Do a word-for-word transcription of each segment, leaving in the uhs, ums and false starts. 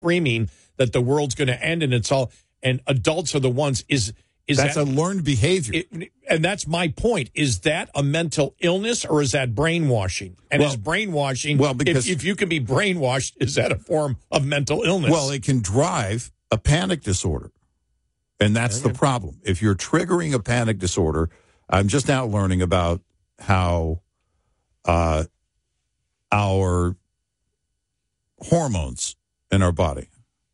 screaming that the world's going to end and it's all, and adults are the ones, is is that's that, a learned behavior. It, and that's my point. Is that a mental illness or is that brainwashing? And well, is brainwashing, well, because, if, if you can be brainwashed, is that a form of mental illness? Well, it can drive a panic disorder. And that's okay. the problem. If you're triggering a panic disorder, I'm just now learning about how uh, our hormones in our body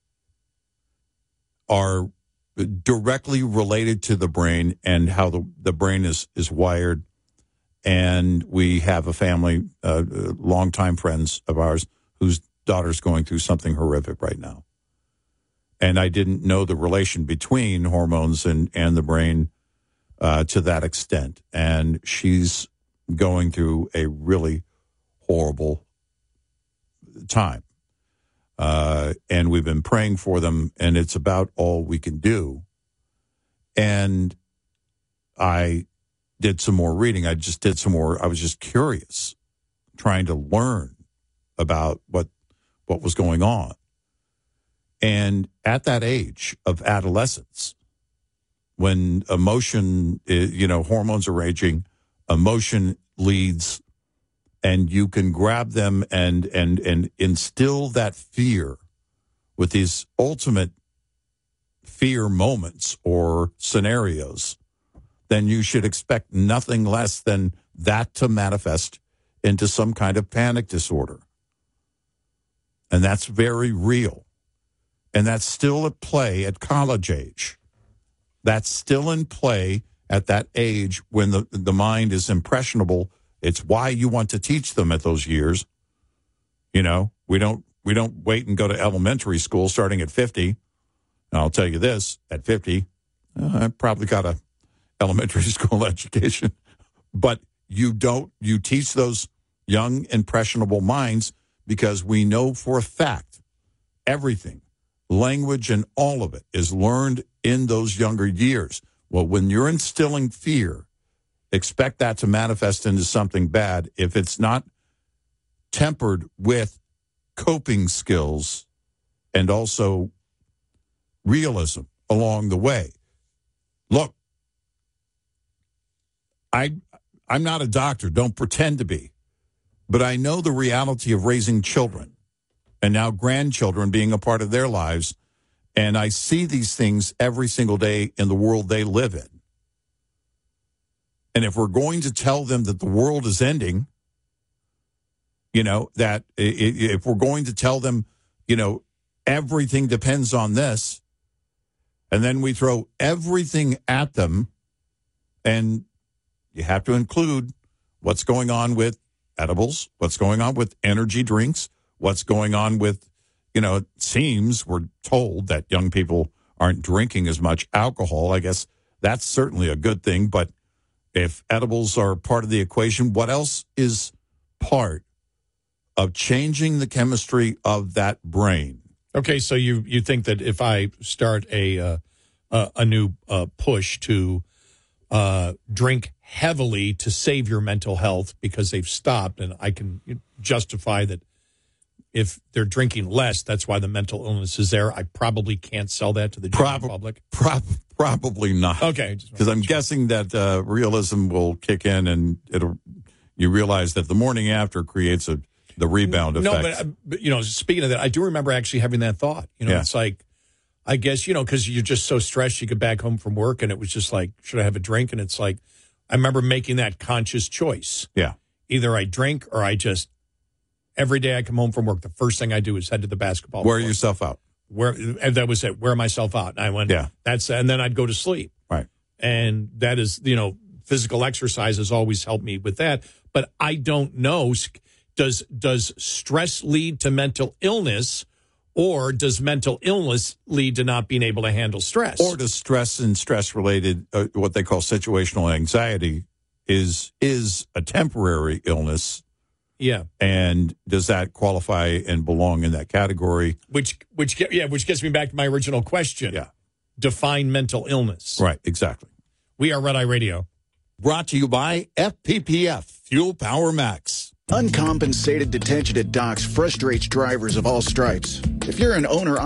are directly related to the brain and how the, the brain is, is wired. And we have a family, uh, longtime friends of ours, whose daughter's going through something horrific right now. And I didn't know the relation between hormones and, and the brain uh, to that extent. And she's going through a really horrible time. Uh, and we've been praying for them, and it's about all we can do. And I did some more reading. I just did some more. I was just curious, trying to learn about what what was going on. And at that age of adolescence, when emotion, you know, hormones are raging, emotion leads, and you can grab them and and and instill that fear with these ultimate fear moments or scenarios, then you should expect nothing less than that to manifest into some kind of panic disorder. And that's very real. And that's still at play at college age. That's still in play at that age when the, the mind is impressionable. It's why you want to teach them at those years. You know, we don't we don't wait and go to elementary school starting at fifty. And I'll tell you this, at fifty, uh, I probably got a elementary school education. But you don't, you teach those young, impressionable minds because we know for a fact everything, language and all of it, is learned in those younger years. Well, when you're instilling fear, expect that to manifest into something bad if it's not tempered with coping skills and also realism along the way. Look, I, I'm not a doctor, don't pretend to be, but I know the reality of raising children and now grandchildren being a part of their lives, and I see these things every single day in the world they live in. And if we're going to tell them that the world is ending, you know, that if we're going to tell them, you know, everything depends on this, and then we throw everything at them, and you have to include what's going on with edibles, what's going on with energy drinks, what's going on with, you know, it seems we're told that young people aren't drinking as much alcohol. I guess that's certainly a good thing, but if edibles are part of the equation, what else is part of changing the chemistry of that brain? Okay, so you you think that if I start a uh, uh, a new uh, push to uh, drink heavily to save your mental health because they've stopped, and I can justify that if they're drinking less, that's why the mental illness is there. I probably can't sell that to the general Prob- public. Prob- probably not. Okay, because I'm guessing that uh, realism will kick in, and it'll. You realize that the morning after creates a the rebound effect. No, but, uh, but you know, speaking of that, I do remember actually having that thought. You know, yeah. It's like, I guess, you know, because you're just so stressed, you get back home from work, and it was just like, should I have a drink? And it's like, I remember making that conscious choice. Yeah. Either I drink or I just, every day I come home from work, the first thing I do is head to the basketball Wear court. yourself out. Where, and that was it, wear myself out. And I went, yeah. That's, and then I'd go to sleep. Right. And that is, you know, physical exercise has always helped me with that. But I don't know, does does stress lead to mental illness, or does mental illness lead to not being able to handle stress? Or does stress and stress-related, uh, what they call situational anxiety, is is a temporary illness? Yeah. And does that qualify and belong in that category? Which, which, yeah, which gets me back to my original question. Yeah. Define mental illness. Right, exactly. We are Red Eye Radio. Brought to you by F P P F, Fuel Power Max. Uncompensated detention at docks frustrates drivers of all stripes. If you're an owner